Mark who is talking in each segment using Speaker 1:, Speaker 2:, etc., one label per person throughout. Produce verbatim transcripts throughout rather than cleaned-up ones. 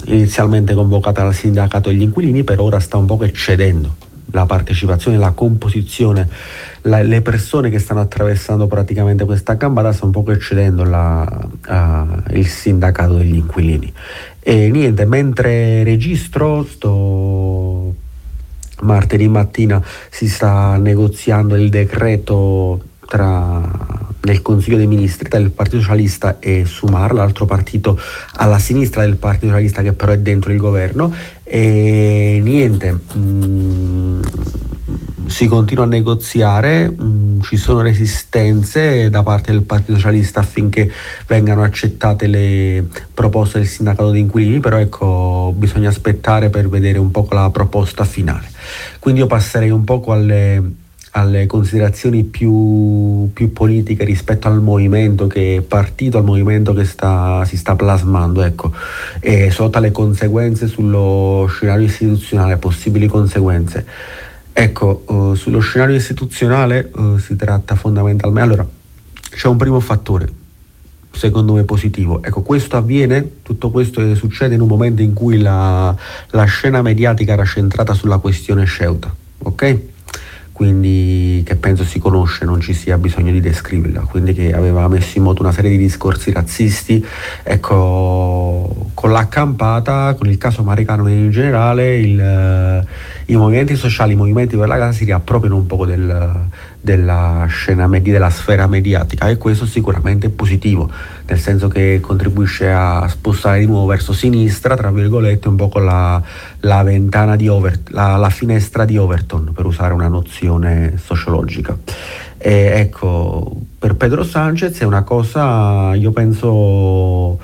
Speaker 1: inizialmente convocata dal sindacato degli inquilini, per ora sta un po' eccedendo la partecipazione, la composizione, la, le persone che stanno attraversando praticamente questa gambata sta un po' eccedendo la, uh, il sindacato degli inquilini. E niente, mentre registro, sto martedì mattina si sta negoziando il decreto tra nel Consiglio dei Ministri tra il Partito Socialista e Sumar, l'altro partito alla sinistra del Partito Socialista che però è dentro il governo, e niente, mh, si continua a negoziare, mh, ci sono resistenze da parte del Partito Socialista affinché vengano accettate le proposte del sindacato di inquilini, però ecco, bisogna aspettare per vedere un po' la proposta finale. Quindi io passerei un poco alle alle considerazioni più, più politiche rispetto al movimento che è partito, al movimento che sta, si sta plasmando, ecco, e soprattutto alle conseguenze sullo scenario istituzionale, possibili conseguenze. Ecco, uh, sullo scenario istituzionale uh, si tratta fondamentalmente, allora, c'è un primo fattore, secondo me positivo, ecco, questo avviene, tutto questo succede in un momento in cui la, la scena mediatica era centrata sulla questione Ceuta, ok? Quindi che penso si conosce, non ci sia bisogno di descriverla, quindi che aveva messo in moto una serie di discorsi razzisti, ecco, con l'accampata, con il caso Maricano in generale, il, i movimenti sociali, i movimenti per la casa si riappropriano un po' del, della scena media, della sfera mediatica, e questo sicuramente è positivo, nel senso che contribuisce a spostare di nuovo verso sinistra, tra virgolette, un po' con la, la ventana di Overton, la, la finestra di Overton, per usare una nozione sociologica. E ecco, per Pedro Sánchez è una cosa, io penso, uh,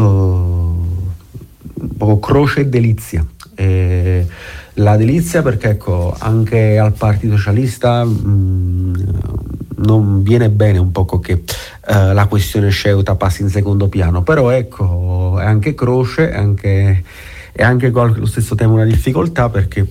Speaker 1: un po' croce e delizia. E la delizia perché ecco, anche al Partito Socialista mh, non viene bene un poco che uh, la questione Ceuta passi in secondo piano, però ecco, è anche croce, è anche, è anche allo stesso tempo una difficoltà perché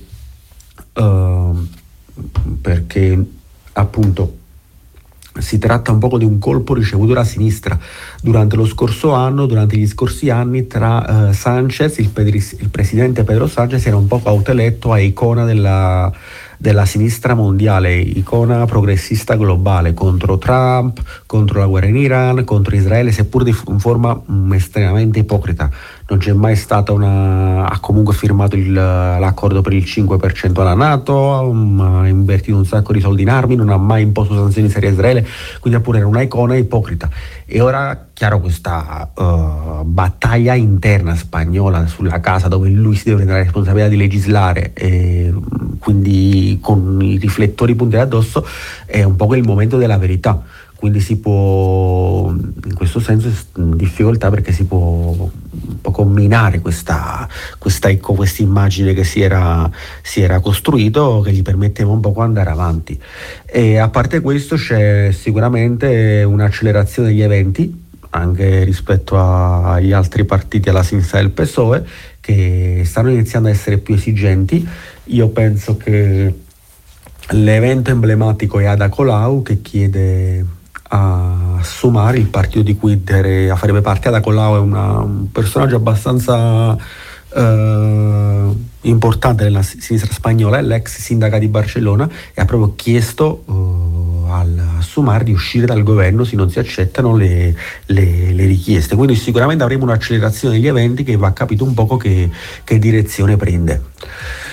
Speaker 1: uh, perché appunto si tratta un po' di un colpo ricevuto da sinistra durante lo scorso anno, durante gli scorsi anni tra uh, Sánchez, il, pedri- il presidente Pedro Sánchez era un po' autoeletto a icona della, della sinistra mondiale, icona progressista globale, contro Trump, contro la guerra in Iran, contro Israele, seppur di f- in forma um, estremamente ipocrita. Non c'è mai stata una... ha comunque firmato il, l'accordo per il cinque per cento alla NATO, um, ha invertito un sacco di soldi in armi, non ha mai imposto sanzioni serie a Israele, quindi appure era una icona ipocrita. E ora, chiaro, questa uh, battaglia interna spagnola sulla casa, dove lui si deve prendere la responsabilità di legislare, e quindi con i riflettori puntati addosso, è un po' il momento della verità. Quindi si può, in questo senso, in difficoltà perché si può un po' combinare questa, questa, questa immagine che si era, si era costruito, che gli permetteva un po' di andare avanti. E a parte questo c'è sicuramente un'accelerazione degli eventi, anche rispetto a, agli altri partiti alla sinistra del P S O E, che stanno iniziando a essere più esigenti. Io penso che l'evento emblematico è Ada Colau, che chiede a Sumar, il partito di cui farebbe parte. Ada Colau è una, un personaggio abbastanza eh, importante nella sinistra spagnola, è l'ex sindaca di Barcellona, e ha proprio chiesto eh, al Sumar di uscire dal governo se non si accettano le, le, le richieste. Quindi sicuramente avremo un'accelerazione degli eventi che va capito un poco che, che direzione prende.